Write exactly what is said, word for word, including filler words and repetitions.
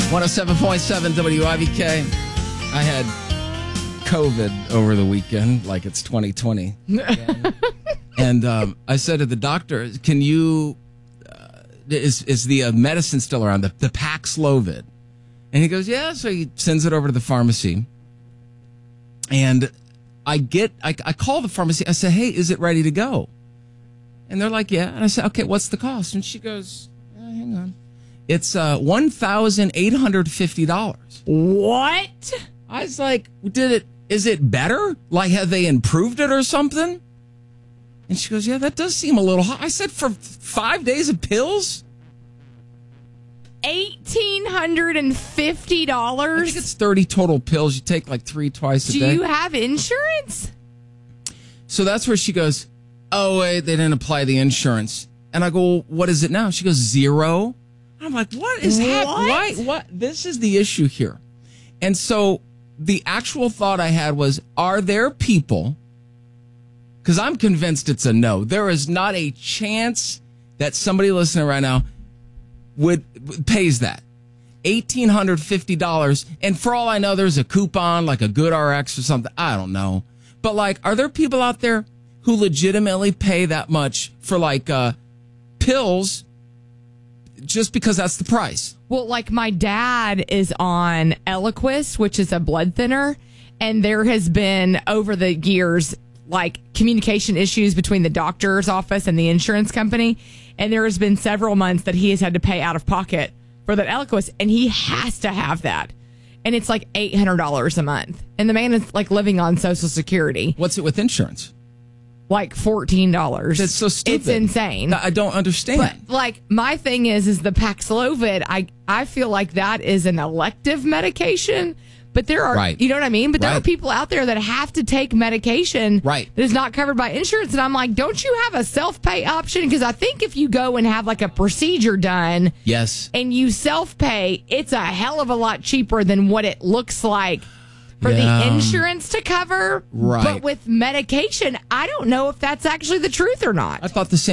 one oh seven point seven W I V K. I had COVID over the weekend, like it's twenty twenty. And um, I said to the doctor, can you, uh, is is the uh, medicine still around, the, the Paxlovid? And he goes, yeah. So he sends it over to the pharmacy. And I get, I, I call the pharmacy. I say, hey, is it ready to go? And they're like, yeah. And I said, okay, what's the cost? And she goes, oh, hang on. It's uh, one thousand eight hundred fifty dollars. What? I was like, did it, is it better? Like, have they improved it or something? And she goes, yeah, that does seem a little high. I said, for five days of pills? eighteen hundred fifty dollars? I think it's thirty total pills. You take like three twice a Do day. you have insurance? So that's where she goes, oh, wait, they didn't apply the insurance. And I go, well, what is it now? She goes, zero. I'm like, what is happening? Why? What? This is the issue here. And so the actual thought I had was, are there people, because I'm convinced it's a no, there is not a chance that somebody listening right now would pays that eighteen hundred fifty dollars, and for all I know, there's a coupon like a Good R X or something. I don't know, but like, are there people out there who legitimately pay that much for like uh, pills just because that's the price? Well, like my dad is on Eliquis, which is a blood thinner, and there has been over the years like communication issues between the doctor's office and the insurance company. And there has been several months that he has had to pay out of pocket for that Eliquis, and he has to have that. And it's like eight hundred dollars a month. And the man is like living on Social Security. What's it with insurance? Like fourteen dollars. That's so stupid. It's insane. I don't understand. But like my thing is, is the Paxlovid, I, I feel like that is an elective medication. But there are, right. you know what I mean? But there right. are people out there that have to take medication right. that is not covered by insurance. And I'm like, don't you have a self-pay option? Because I think if you go and have like a procedure done yes, and you self-pay, it's a hell of a lot cheaper than what it looks like for yeah. the insurance to cover. Right. But with medication, I don't know if that's actually the truth or not. I thought the same.